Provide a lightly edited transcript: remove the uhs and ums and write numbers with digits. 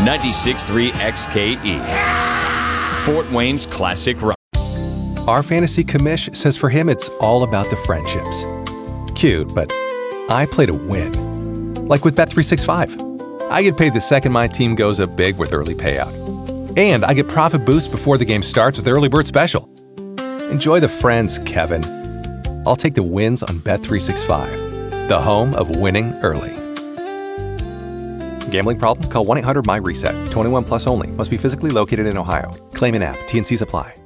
96.3 XKE, Fort Wayne's classic rock. Our fantasy commish says for him it's all about the friendships. Cute, but I play to win. Like with Bet365. I get paid the second my team goes up big with early payout. And I get profit boost before the game starts with Early Bird Special. Enjoy the friends, Kevin. I'll take the wins on Bet365, the home of winning early. Gambling problem? Call 1-800-MY-RESET. 21 plus only. Must be physically located in Ohio. Claim in app. T&Cs apply.